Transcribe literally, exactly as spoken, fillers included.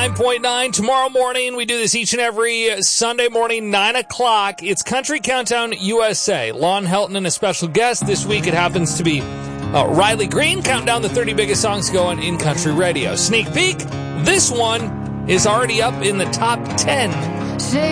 ninety-nine point nine. Tomorrow morning, we do this each and every Sunday morning, nine o'clock. It's Country Countdown U S A. Lon Helton and a special guest. This week, it happens to be uh, Riley Green, counting down the thirty biggest songs going in country radio. Sneak peek, this one is already up in the top ten.